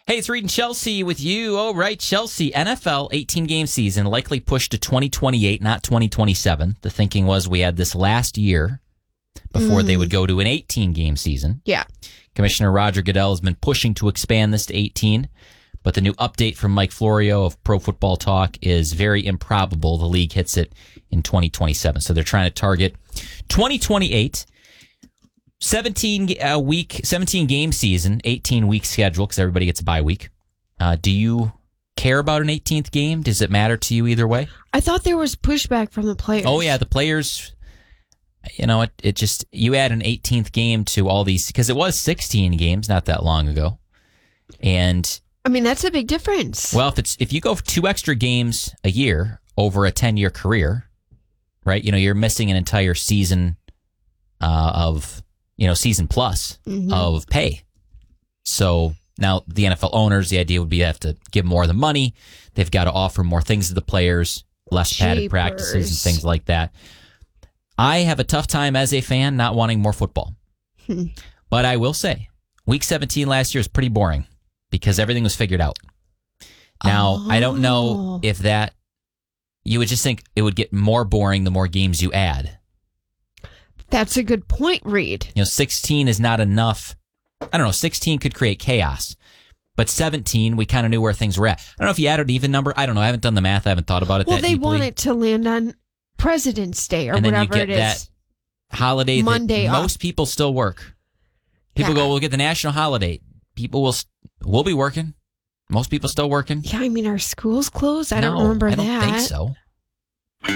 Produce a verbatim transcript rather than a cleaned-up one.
Hey, it's Reed and Chelsea with you. Oh, right, Chelsea. N F L eighteen-game season likely pushed to twenty twenty-eight, not twenty twenty-seven. The thinking was we had this last year before mm. they would go to an eighteen-game season. Yeah. Commissioner Roger Goodell has been pushing to expand this to eighteen, but the new update from Mike Florio of Pro Football Talk is very improbable. The league hits it in twenty twenty-seven. So they're trying to target twenty twenty-eight. seventeen uh, week, seventeen game season, eighteen week schedule because everybody gets a bye week. Uh, do you care about an eighteenth game? Does it matter to you either way? I thought there was pushback from the players. Oh yeah, the players. You know, it it just you add an eighteenth game to all these because it was sixteen games not that long ago, and I mean that's a big difference. Well, if it's if you go for two extra games a year over a ten year career, right? You know, you're missing an entire season uh, of. You know, season plus mm-hmm. of pay. So now the N F L owners, the idea would be to have to give more of the money. They've got to offer more things to the players, less Cheapers. padded practices and things like that. I have a tough time as a fan not wanting more football. Hmm. But I will say, week seventeen last year was pretty boring because everything was figured out. Now, oh. I don't know if that, you would just think it would get more boring the more games you add. That's a good point, Reed. You know, sixteen is not enough. I don't know, sixteen could create chaos. But seventeen, we kind of knew where things were at. I don't know if you added an even number. I don't know. I haven't done the math. I haven't thought about it well, that they deeply. want it to land on President's Day or and whatever then you get it is. That holiday Monday that off. most people still work. People yeah. go, we'll get the national holiday. People will we'll be working. Most people still working. Yeah, I mean, are schools closed? I no, don't remember I don't that. think so.